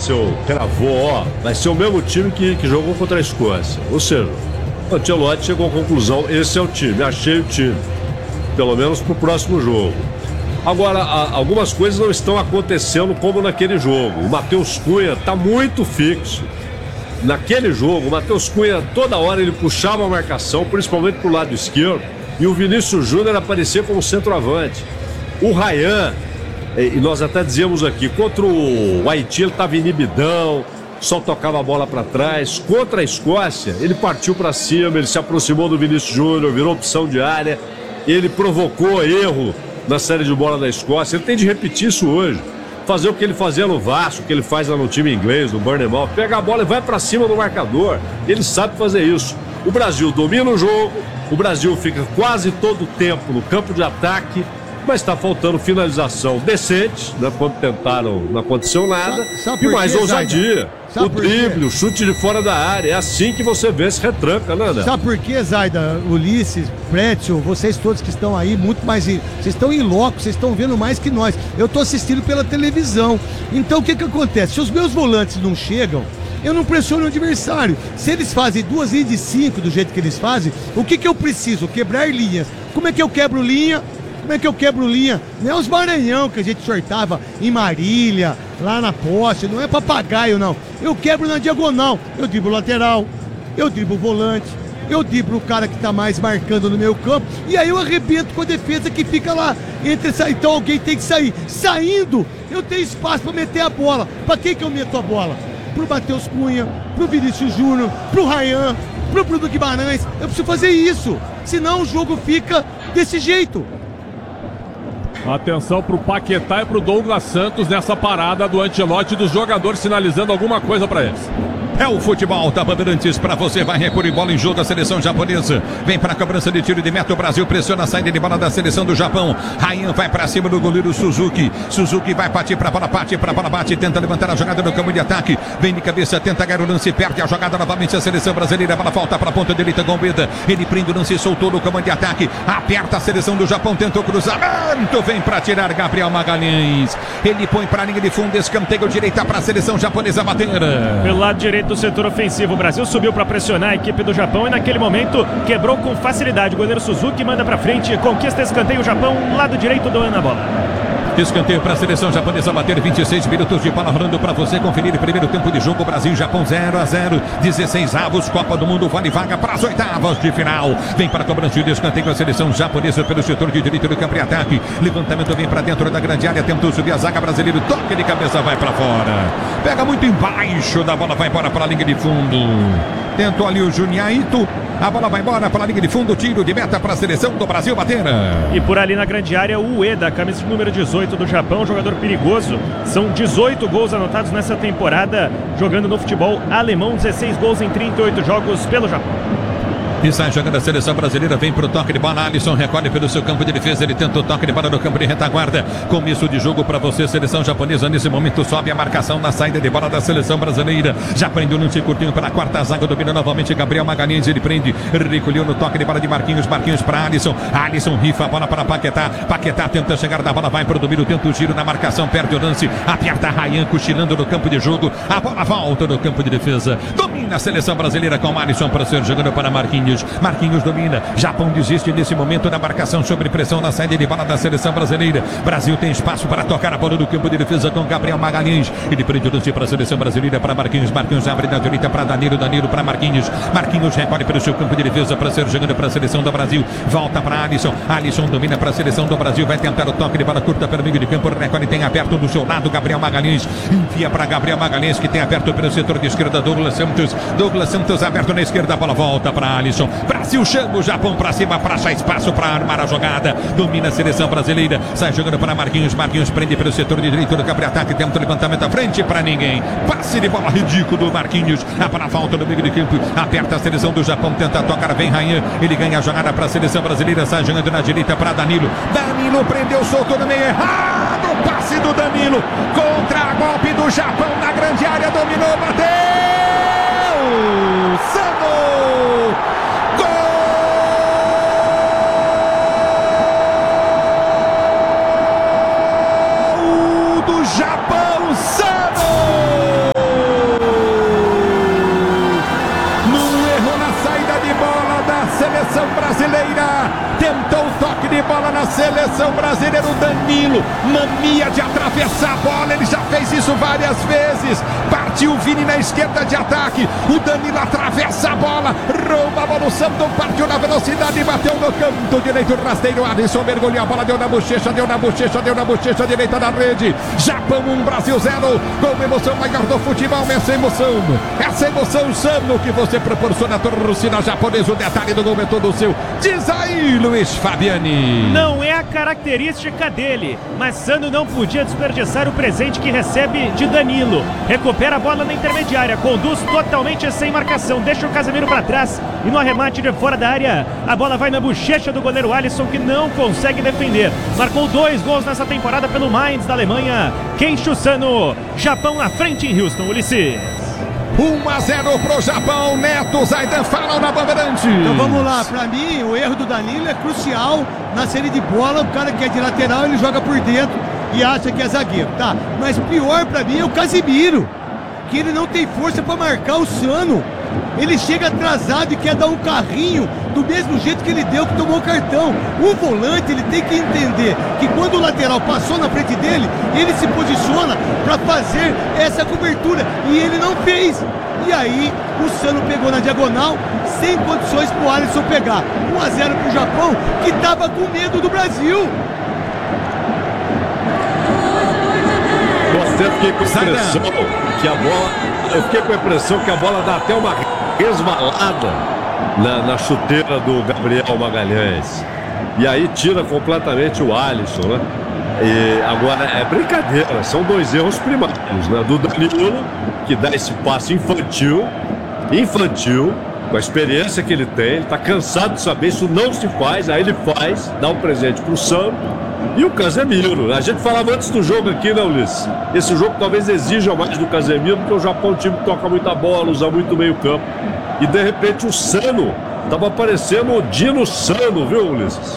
Wetzel cravou, vai ser o mesmo time que jogou contra a Escócia. Ou seja, o Ancelotti chegou à conclusão, esse é o time, achei o time. Pelo menos pro próximo jogo. Agora, algumas coisas não estão acontecendo como naquele jogo. O Matheus Cunha tá muito fixo. Naquele jogo, o Matheus Cunha, toda hora ele puxava a marcação, principalmente pro lado esquerdo, e o Vinícius Júnior aparecia como centroavante. O Ryan, e nós até dizíamos aqui, contra o Haiti ele estava inibidão, só tocava a bola para trás. Contra a Escócia, ele partiu para cima, ele se aproximou do Vinícius Júnior, virou opção de área, ele provocou erro na série de bola da Escócia. Ele tem de repetir isso hoje, fazer o que ele fazia no Vasco, o que ele faz lá no time inglês, no Bournemouth, pega a bola e vai para cima do marcador. Ele sabe fazer isso. O Brasil domina o jogo, o Brasil fica quase todo o tempo no campo de ataque, mas está faltando finalização decente, né? Quando tentaram, não aconteceu nada. Sabe e mais ousadia. O drible, o chute de fora da área. É assim que você vê esse retranca, né, André? Sabe por quê, Zaida? Ulisses, Prétio, vocês todos que estão aí, muito mais. Vocês estão em loco, vocês estão vendo mais que nós. Eu estou assistindo pela televisão. Então o que acontece? Se os meus volantes não chegam, eu não pressiono o adversário. Se eles fazem 2 linhas de 5 do jeito que eles fazem, o que eu preciso? Quebrar linhas. Como é que eu quebro linha? Como é que eu quebro linha? Não é os Maranhão que a gente sortava em Marília, lá na poste, não é papagaio não. Eu quebro na diagonal, eu driblo o lateral, eu driblo o volante, eu driblo o cara que tá mais marcando no meu campo, e aí eu arrebento com a defesa que fica lá. Então alguém tem que sair. Saindo, eu tenho espaço para meter a bola. Para quem que eu meto a bola? Pro Matheus Cunha, pro Vinícius Júnior, pro Ryan, pro Bruno Guimarães. Eu preciso fazer isso, senão o jogo fica desse jeito. Atenção pro Paquetá e pro Douglas Santos nessa parada do Ancelotti, dos jogadores sinalizando alguma coisa para eles. É o futebol da Bandeirantes para você, vai repor bola em jogo da seleção japonesa. Vem para a cobrança de tiro de meta, o Brasil pressiona a saída de bola da seleção do Japão. Ryan vai para cima do goleiro Suzuki. Suzuki vai partir para a bola, bate, tenta levantar a jogada no campo de ataque. Vem de cabeça, tenta ganhar o lance, perde a jogada novamente a seleção brasileira. A bola volta para a ponta direita, Gambetta. Ele prende o lance, soltou no campo de ataque. Aperta a seleção do Japão, tentou cruzamento. Vem para tirar Gabriel Magalhães. Ele põe para a linha de fundo, escanteio direita para a seleção japonesa bater. Pelo lado direito do setor ofensivo, o Brasil subiu para pressionar a equipe do Japão e naquele momento quebrou com facilidade. O goleiro Suzuki manda para frente, conquista escanteio, o Japão, lado direito doando a bola. Escanteio para a seleção japonesa bater, 26 minutos de bola rolando para você conferir. Primeiro tempo de jogo, Brasil e Japão 0-0, 16 avos, Copa do Mundo, vale vaga para as oitavas de final. Vem para a cobrança de escanteio a seleção japonesa pelo setor de direito do campo de ataque. Levantamento vem para dentro da grande área, tentou subir a zaga brasileira, toque de cabeça, vai para fora. Pega muito embaixo da bola, vai embora para a linha de fundo. Tentou ali o Juniaito. A bola vai embora para a linha de fundo, tiro de meta para a seleção do Brasil bater. E por ali na grande área, o Ueda, camisa de número 18 do Japão, jogador perigoso. São 18 gols anotados nessa temporada, jogando no futebol alemão, 16 gols em 38 jogos pelo Japão. E sai jogando a seleção brasileira, vem pro toque de bola, Alisson recolhe pelo seu campo de defesa, ele tenta o toque de bola no campo de retaguarda. Começo de jogo para você, seleção japonesa, nesse momento sobe a marcação na saída de bola da seleção brasileira. Já prendeu no curtinho para a quarta zaga, domina novamente Gabriel Magalhães, ele prende, recolheu no toque de bola de Marquinhos para Alisson. Alisson rifa a bola para Paquetá, Paquetá tenta chegar da bola, vai pro domínio, tenta o giro na marcação, perde o lance, aperta Ryan, cochilando no campo de jogo, a bola volta no campo de defesa, domina a seleção brasileira com Alisson para ser jogando para Marquinhos. Marquinhos domina, Japão desiste nesse momento da marcação sobre pressão na saída de bola da seleção brasileira. Brasil tem espaço para tocar a bola no campo de defesa com Gabriel Magalhães. Ele prende o lance para a seleção brasileira, para Marquinhos. Marquinhos abre na direita para Danilo, Danilo para Marquinhos. Marquinhos recolhe pelo seu campo de defesa para ser jogando para a seleção do Brasil. Volta para Alisson. Alisson domina para a seleção do Brasil. Vai tentar o toque de bola curta pelo meio de campo. Recolhe, tem aberto do seu lado Gabriel Magalhães. Envia para Gabriel Magalhães, que tem aberto pelo setor de esquerda Douglas Santos. Douglas Santos aberto na esquerda, a bola volta para Alisson. Brasil chama o Japão para cima para achar espaço para armar a jogada. Domina a seleção brasileira. Sai jogando para Marquinhos. Marquinhos prende pelo setor de direito do campo de ataque. Tenta o levantamento à frente para ninguém. Passe de bola ridículo do Marquinhos. A bola falta no meio de campo. Aperta a seleção do Japão. Tenta tocar. Vem Ryan. Ele ganha a jogada para a seleção brasileira. Sai jogando na direita para Danilo. Danilo prendeu, soltou no meio errado. Passe do Danilo. Contra-golpe do Japão na grande área. Dominou, bateu. Sano. Japão, Sano! seleção brasileira. Tentou o toque de bola na seleção brasileira. O Danilo, mania de atravessar a bola. Ele já fez isso várias vezes. Partiu o Vini na esquerda de ataque. O Danilo atravessa a bola. Rouba a bola. O Samson partiu na velocidade e bateu no canto direito. Rasteiro. Alisson mergulhou a bola. Deu na bochecha direita da rede. Japão 1, Brasil 0. Com emoção maior do futebol. Essa emoção Sano que você proporciona à torcida japonesa. O detalhe do gol é todo seu. Diz aí, Luiz Fabiani. Não é a característica dele, mas Sano não podia desperdiçar o presente que recebe de Danilo. Recupera a bola na intermediária, conduz totalmente sem marcação, deixa o Casemiro para trás e no arremate de fora da área, a bola vai na bochecha do goleiro Alisson, que não consegue defender. Marcou 2 gols nessa temporada pelo Mainz da Alemanha. Kensho Sano, Japão na frente em Houston, Ulisses. 1-0 pro Japão. Neto, Zaidan falam na Bandeirantes. Então vamos lá, pra mim o erro do Danilo é crucial na série de bola. O cara que é de lateral, ele joga por dentro e acha que é zagueiro, tá? Mas pior pra mim é o Casemiro, que ele não tem força pra marcar o Sano. Ele chega atrasado e quer dar um carrinho do mesmo jeito que ele deu, que tomou o cartão. O volante, ele tem que entender que quando o lateral passou na frente dele, ele se posiciona para fazer essa cobertura, e ele não fez. E aí o Sano pegou na diagonal, sem condições pro Alisson pegar. 1-0 pro Japão, que tava com medo do Brasil. Eu fiquei com a impressão que a bola. Eu fiquei com a impressão que a bola dá até uma resvalada na chuteira do Gabriel Magalhães. E aí tira completamente o Alisson, né? E agora é brincadeira, são 2 erros primários, né? Do Danilo, que dá esse passe infantil, com a experiência que ele tem, ele tá cansado de saber, isso não se faz, aí ele faz, dá um presente pro Sano. E o Casemiro, a gente falava antes do jogo aqui, né, Ulisses? Esse jogo talvez exija mais do Casemiro, porque o Japão é um time que toca muita bola, usa muito meio campo. E de repente o Sano tava parecendo o Dino Sano, viu, Ulisses?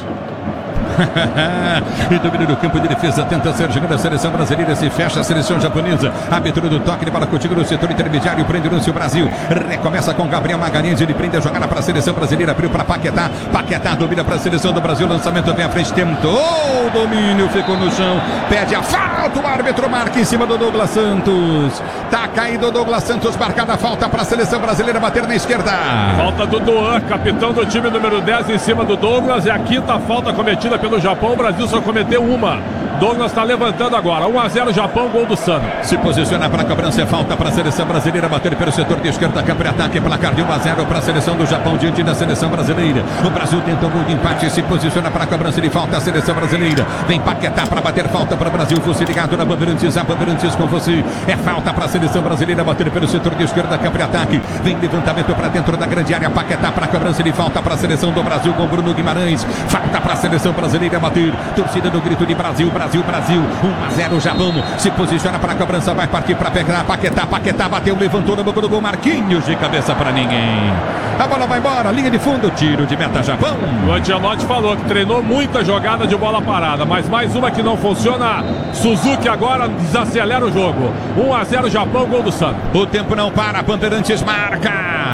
E domínio do campo de defesa, tenta ser jogando a seleção brasileira, se fecha a seleção japonesa. Abertura do toque de bola contigo no setor intermediário, prende o Brasil. Recomeça com Gabriel Magalhães, ele prende a jogada para a seleção brasileira, abriu para Paquetá. Paquetá domina para a seleção do Brasil, lançamento vem à frente, tentou o domínio, ficou no chão, pede a falta, o árbitro marca em cima do Douglas Santos. Tá caído o Douglas Santos, marcada a falta para a seleção brasileira bater na esquerda. Falta do Doan, capitão do time número 10 em cima do Douglas, é a 5ª falta cometida pelo Japão. O Brasil só cometeu uma. Douglas está levantando agora. 1-0 Japão, gol do Sano. Se posiciona para a cobrança, é falta para a seleção brasileira bater pelo setor de esquerda, campo de ataque, placar de 1-0 para a seleção do Japão diante da seleção brasileira. O Brasil tenta um gol de empate, se posiciona para a cobrança de falta a seleção brasileira. Vem Paquetá para bater falta para o Brasil. Você ligado na Bandeirantes, a Bandeirantes com você. É falta para a seleção brasileira bater pelo setor de esquerda, campo de ataque. Vem levantamento para dentro da grande área. Paquetá para a cobrança de falta para a seleção do Brasil com Bruno Guimarães. Falta para a seleção brasileira bater. Torcida no grito de Brasil, Brasil, Brasil. 1-0 Japão. Se posiciona para a cobrança, vai partir para pegar Paquetá. Paquetá bateu, levantou na boca do gol. Marquinhos de cabeça para ninguém. A bola vai embora, linha de fundo, tiro de meta Japão. O Ancelotti falou que treinou muita jogada de bola parada, mas mais uma que não funciona. Suzuki agora desacelera o jogo. 1-0 Japão, gol do Sano. O tempo não para, Bandeirantes marca.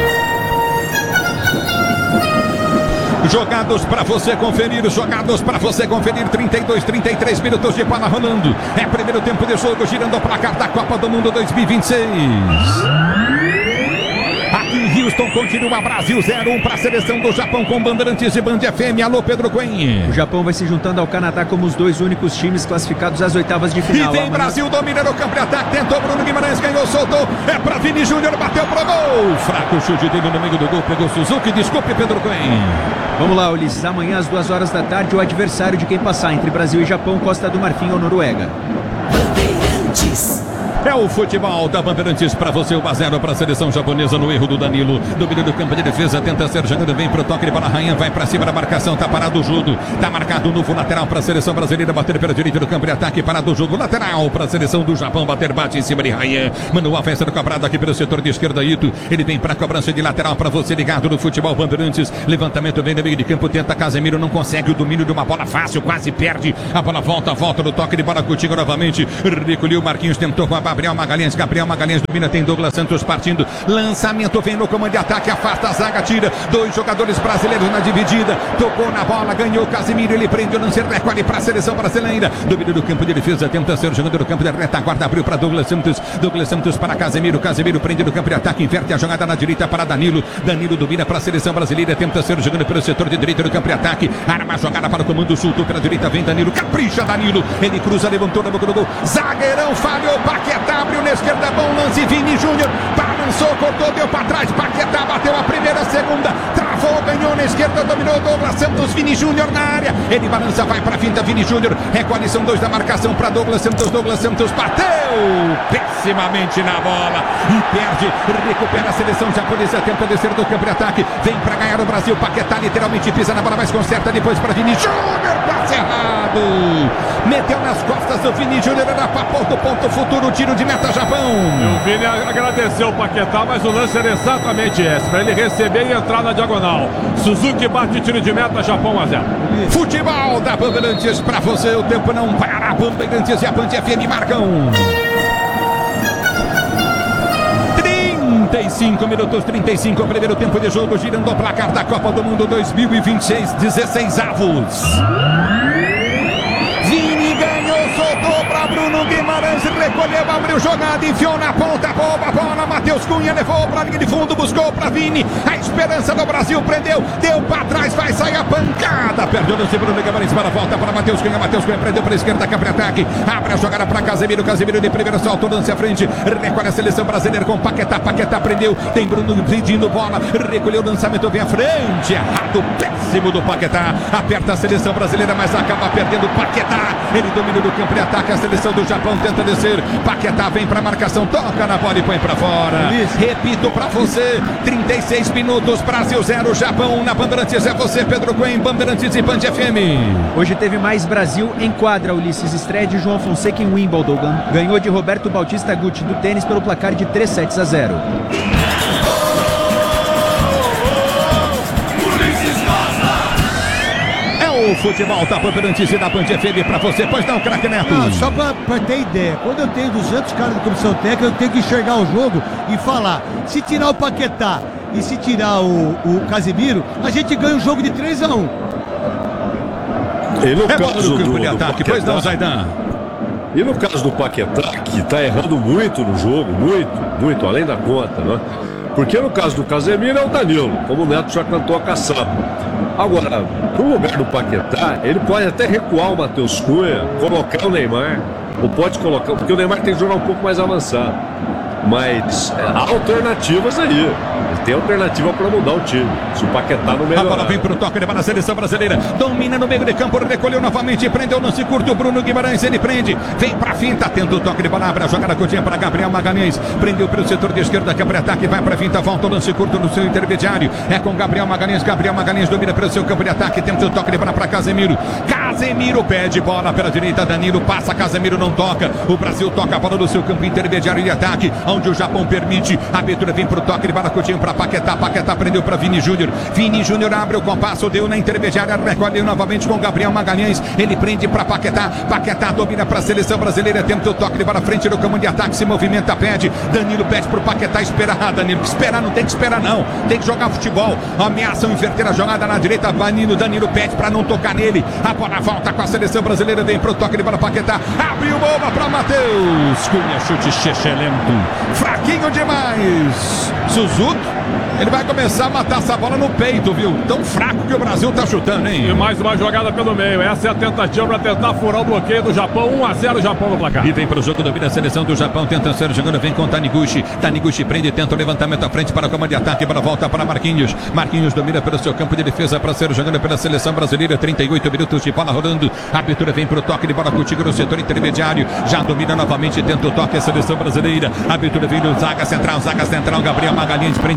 Jogados para você conferir, 32, 33 minutos de bola rolando. É primeiro tempo de jogo, girando o placar da Copa do Mundo 2026. Aqui em Houston continua Brasil 0-1 para a seleção do Japão com Bandeirantes e Band FM. Alô, Pedro Coen. O Japão vai se juntando ao Canadá como os 2 únicos times classificados às oitavas de final. E vem Brasil, domina no campo de ataque, tentou Bruno Guimarães, ganhou, soltou, é para Vini Júnior, bateu pro gol. Fraco chute dele no meio do gol, pegou Suzuki, desculpe Pedro Coen. Vamos lá, Ulisses, amanhã às 2 horas da tarde o adversário de quem passar entre Brasil e Japão, Costa do Marfim ou Noruega. É o futebol da Bandeirantes para você, 1-0 para a seleção japonesa no erro do Danilo. Domínio do campo de defesa, tenta ser jogando, vem pro toque de bola, Rayan vai para cima da marcação, tá parado o Judo. Tá marcado o novo lateral para a seleção brasileira, bater pela direita do campo de ataque, parado o Judo. Lateral para a seleção do Japão, bate em cima de Rayan. Manuel vai sendo cobrado aqui pelo setor de esquerda, Ito. Ele vem para a cobrança de lateral para você, ligado no futebol Bandeirantes. Levantamento vem no meio de campo, tenta Casemiro, não consegue o domínio de uma bola fácil, quase perde. A bola volta no toque de bola contigo novamente. Recolheu, Marquinhos tentou com a Gabriel Magalhães domina, tem Douglas Santos partindo, lançamento, vem no comando de ataque, afasta a zaga, tira 2 jogadores brasileiros na dividida, tocou na bola, ganhou Casemiro, ele prende o lance, recolhe para a seleção brasileira, domina do campo de defesa, tenta ser o jogador do campo de retaguarda, abriu para Douglas Santos para Casemiro prende no campo de ataque, inverte a jogada na direita para Danilo domina para a seleção brasileira, tenta ser o jogador pelo setor de direita do campo de ataque, arma a jogada para o comando sul, pela direita vem Danilo, capricha Danilo, ele cruza, levantou na boca do gol, zagueirão, falhou, Paquetá abriu na esquerda, bom lance, Vini Júnior, balançou, cortou, deu para trás, Paquetá bateu a primeira, a segunda, travou, ganhou na esquerda, dominou Douglas Santos, Vini Júnior na área, ele balança, vai para a finta, Vini Júnior, recolhe, são 2 da marcação para Douglas Santos, bateu pessimamente na bola e perde, recupera a seleção japonesa, tenta descer do campo de ataque, vem para ganhar o Brasil, Paquetá literalmente pisa na bola, mas conserta depois para Vini Júnior, passe errado, meteu nas costas do Vini Júnior, era papo do ponto futuro, tiro de meta Japão. E o Vini agradeceu o Paquetá, mas o lance era exatamente esse, para ele receber e entrar na diagonal. Suzuki bate tiro de meta, Japão 1-0. Futebol da Bandeirantes para você, o tempo não para, Bandeirantes e a Band FM marcam 35 minutos, 35, primeiro tempo de jogo, girando o placar da Copa do Mundo 2026, 16 avos. Vini ganhou, soltou para Bruno Guimarães, recolheu, abriu jogada, enfiou na ponta, bola, Matheus Cunha levou para a linha de fundo, buscou para Vini, a esperança do Brasil, prendeu, deu para trás, vai sair a pancada, perdeu no Bruno Guimarães para a volta para Matheus Cunha prendeu para a esquerda, campo de ataque, abre a jogada para Casemiro de primeiro salto, lance à frente, recolhe a seleção brasileira com Paquetá prendeu, tem Bruno pedindo bola, recolheu o lançamento, vem à frente, errado, péssimo do Paquetá, aperta a seleção brasileira, mas acaba perdendo Paquetá, ele domina do campo de ataque, a seleção do Japão tenta descer, Paquetá vem para a marcação, toca na bola e põe para fora. Repito para você, 36 minutos, Brasil 0, Japão 1, na Bandeirantes é você, Pedro Coen, Bandeirantes e Band FM. Hoje teve mais Brasil em quadra, Ulisses, estreia de João Fonseca em Wimbledon, ganhou de Roberto Bautista Guti do tênis pelo placar de 3-0. O futebol da Bandeirantes e da Band FM pra você, pois não, craque Neto? Não, só pra ter ideia, quando eu tenho 200 caras de comissão técnica, eu tenho que enxergar o jogo e falar, se tirar o Paquetá e se tirar o Casemiro, a gente ganha o jogo de 3-1. E no caso do campo de ataque, pois não, Zaidan? E no caso do Paquetá, que tá errando muito no jogo, muito, além da conta, né? Porque no caso do Casemiro é o Danilo, como o Neto já cantou a caçapa. Agora, no lugar do Paquetá, ele pode até recuar o Matheus Cunha, colocar o Neymar, ou pode colocar, porque o Neymar tem que jogar um pouco mais avançado. Mas há alternativas aí. Ele tem alternativa para mudar o time. Se o Paquetá no meio. A bola vem para o toque, ele vai na seleção brasileira. Domina no meio de campo, recolheu novamente, prendeu no lance curto. Bruno Guimarães, ele prende, vem para a finta, tenta o toque de bola, abre a jogada curtinha para Gabriel Magalhães. Prendeu pelo setor de esquerda, que abre ataque, vai para a finta, volta o lance curto no seu intermediário. É com Gabriel Magalhães domina pelo seu campo de ataque, tenta o toque de bola para Casemiro. Casemiro pede bola pela direita, Danilo passa, Casemiro não toca. O Brasil toca a bola no seu campo intermediário de ataque, onde o Japão permite. A abertura vem pro toque, ele vai na curtinha para Paquetá prendeu para Vini Júnior abre o compasso, deu na intermediária, recolhe novamente com Gabriel Magalhães, ele prende para Paquetá domina para a seleção brasileira, tenta o toque, ele vai na frente do comando de ataque, se movimenta, pede, Danilo pede pro Paquetá esperar, Danilo, esperar, não tem que esperar não, tem que jogar futebol, ameaçam inverter a jogada na direita, Danilo pede para não tocar nele, a bola volta com a seleção brasileira, vem pro toque, ele vai na Paquetá, abriu bola para Matheus Cunha, chute chechelento, fraquinho demais, Suzuki, ele vai começar a matar essa bola no peito, viu? Tão fraco que o Brasil tá chutando, hein? E mais uma jogada pelo meio. Essa é a tentativa para tentar furar o bloqueio do Japão. 1-0 Japão no placar. E vem para o jogo, domina a seleção do Japão, tenta ser jogando, vem com Taniguchi prende, tenta o levantamento à frente para o comando de ataque, para a volta para Marquinhos domina pelo seu campo de defesa para ser jogando pela seleção brasileira, 38 minutos de bola rolando, a abertura vem para o toque de bola contigo no setor intermediário, já domina novamente, tenta o toque a seleção brasileira, a abertura vem do zaga central, Gabriel Magalhães prende o lance,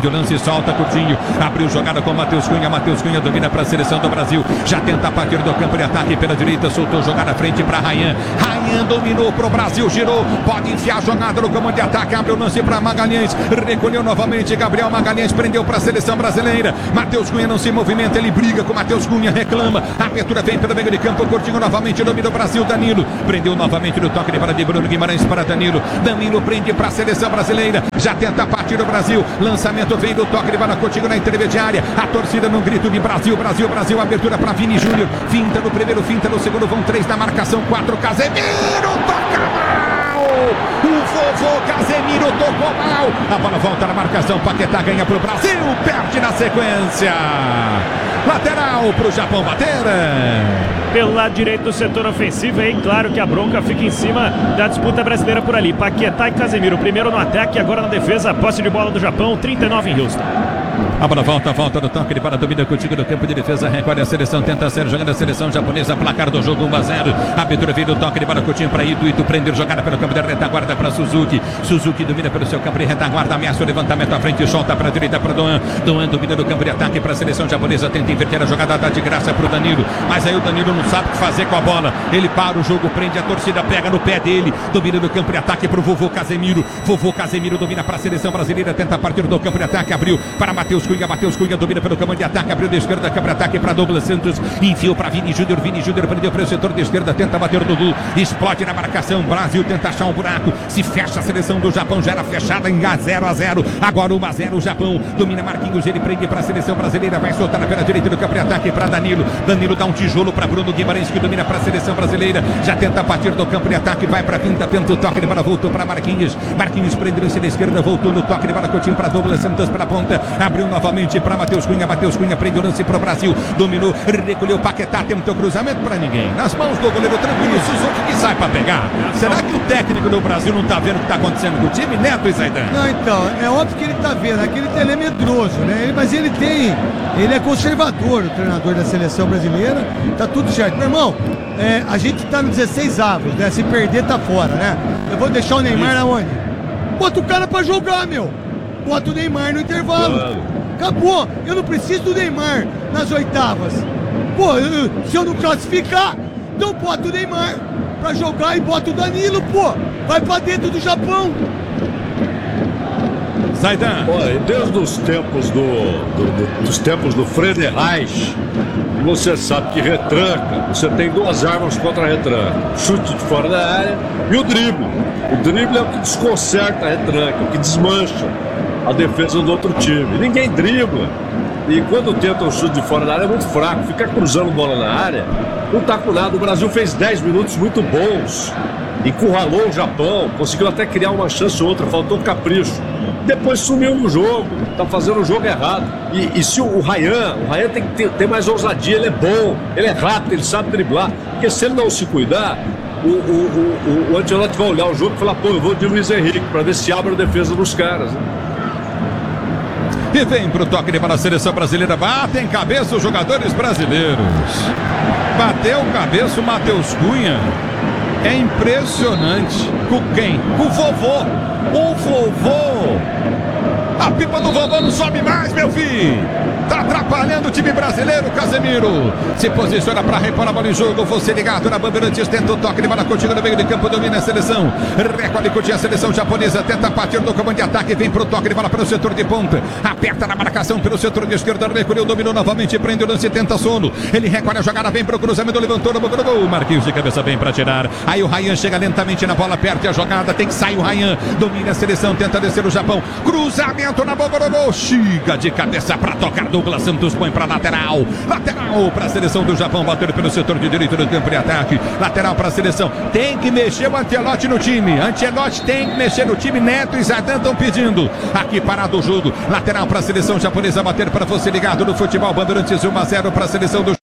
solta Coutinho, abriu jogada com Matheus Cunha domina para a seleção do Brasil, já tenta a partir do campo de ataque pela direita, soltou jogada à frente para Ryan dominou pro Brasil, girou, pode enfiar a jogada no comando de ataque, abre o lance para Magalhães, recolheu novamente Gabriel Magalhães, prendeu para a seleção brasileira, Matheus Cunha não se movimenta, ele briga com Matheus Cunha, reclama, a abertura vem pelo meio de campo, Coutinho novamente domina o Brasil, Danilo, prendeu novamente no toque de bola de Bruno Guimarães para Danilo prende para a seleção brasileira, já tenta partir do Brasil, lançamento vem do toque de bola, Coutinho na intermediária, a torcida num grito de Brasil, abertura para Vini Júnior, finta no primeiro, finta no segundo, vão 3 na marcação, 4, Casemiro, toca mal, o vovô Casemiro tocou mal, a bola volta na marcação, Paquetá ganha pro Brasil, perde na sequência, lateral pro Japão bater. Pelo lado direito do setor ofensivo, aí claro que a bronca fica em cima da disputa brasileira por ali. Paquetá e Casemiro, primeiro no ataque, agora na defesa, posse de bola do Japão, 39 em Houston. A bola volta no toque de bola, domina contigo no campo de defesa, recolhe a seleção, tenta ser jogando a seleção japonesa, placar do jogo 1-0, abertura vem do toque de bola, Coutinho para Ito, prender jogada pelo campo de retaguarda para Suzuki domina pelo seu campo de retaguarda, ameaça o levantamento à frente, solta para a direita para Doan domina no campo de ataque para a seleção japonesa, tenta inverter a jogada, dá de graça para o Danilo, mas aí o Danilo não sabe o que fazer com a bola, ele para o jogo, prende a torcida, pega no pé dele, domina no campo de ataque para o vovô Casemiro domina para a seleção brasileira, tenta partir do campo de ataque, abriu para Matheus Cunha domina pelo campo de ataque, abriu da esquerda, campo de ataque para Douglas Santos, enfiou para Vini Júnior prendeu para o setor de esquerda, tenta bater o Dudu, explode na marcação, Brasil tenta achar um buraco, se fecha a seleção do Japão, já era fechada em 0-0, agora 1-0 o Japão, domina Marquinhos, ele prende para a seleção brasileira, vai soltar pela direita do campo de ataque para Danilo dá um tijolo para Bruno Guimarães, que domina para a seleção brasileira, já tenta partir do campo de ataque, vai para a pinta, tenta o toque de bola, voltou para Marquinhos prende na esquerda, voltou no toque de bola, Coutinho para Douglas Santos pela ponta, abriu novamente para Matheus Cunha prende o lance para o Brasil, dominou, recolheu Paquetá, tentou cruzamento para ninguém, nas mãos do goleiro tranquilo, Suzuki que sai para pegar. Será que o técnico do Brasil não está vendo o que está acontecendo com o time, Neto e Zaidan? Não, então, é óbvio que ele está vendo, ele é medroso, né? Mas ele é conservador, o treinador da seleção brasileira, tá tudo certo. Meu irmão, a gente tá no 16 avos, né? Se perder tá fora, né? Eu vou deixar o Neymar na onde? Bota o cara pra jogar, meu! Bota o Neymar no intervalo. Claro. Acabou, eu não preciso do Neymar nas oitavas. Pô, se eu não classificar, então bota o Neymar pra jogar e bota o Danilo, pô. Vai pra dentro do Japão. Zaidan. Desde os tempos dos tempos do Frederich, você sabe que retranca, você tem 2 armas contra a retranca: chute de fora da área e o drible. O drible é o que desconcerta a retranca, o que desmancha a defesa do outro time. Ninguém dribla. E quando tenta um chute de fora da área é muito fraco. Ficar cruzando bola na área não tá com nada. O Brasil fez 10 minutos muito bons, encurralou o Japão, conseguiu até criar uma chance ou outra, faltou capricho. Depois sumiu no jogo, tá fazendo o jogo errado. E se o Ryan tem que ter mais ousadia, ele é bom, ele é rápido, ele sabe driblar. Porque se ele não se cuidar, o Ancelotti vai olhar o jogo e falar: pô, eu vou de Luiz Henrique pra ver se abre a defesa dos caras, né? E vem pro toque de bola a seleção brasileira. Batem cabeça os jogadores brasileiros. Bateu cabeça o Matheus Cunha. É impressionante. Com quem? Com o vovô. O vovô. A pipa do vovô não sobe mais, meu filho. Tá atrapalhando o time brasileiro. Casemiro se posiciona para repor a bola em jogo. Você ligado na Bandeirantes, tenta o toque de bola, Coutinho no meio de campo, domina a seleção. Recolhe Coutinho, a seleção japonesa tenta partir do comando de ataque, vem pro toque de bola para o setor de ponta. Aperta na marcação pelo setor de esquerda, recolheu, dominou novamente, prende o lance, tenta sono. Ele recolhe a jogada, vem pro cruzamento, levantou no gol. Marquinhos de cabeça bem para tirar. Aí o Ryan chega lentamente na bola, perde a jogada, tem que sair o Ryan, domina a seleção, tenta descer o Japão. Cruzamento na bola do gol, chega de cabeça para tocar. Douglas Santos põe para lateral para a seleção do Japão, batendo pelo setor de direito do campo de ataque, lateral para a seleção, tem que mexer o Ancelotti no time, tem que mexer no time. Neto e Zaidan estão pedindo, aqui parado o jogo, lateral para a seleção japonesa, bater para você ligado no futebol, Bandeirantes 1-0 para a seleção do